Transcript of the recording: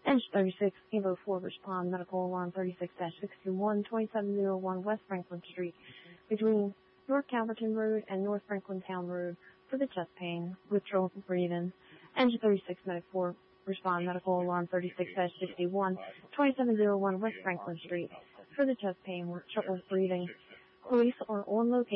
Engine 36, Evo 4, respond, medical alarm 36-621, 2701 West Franklin Street, between North Calverton Road and North Franklin Town Road, for the chest pain with trouble breathing. Engine 36, Medic 4, respond, medical alarm 36-61, 2701 West Franklin Street, for the chest pain with trouble breathing. Police are on location.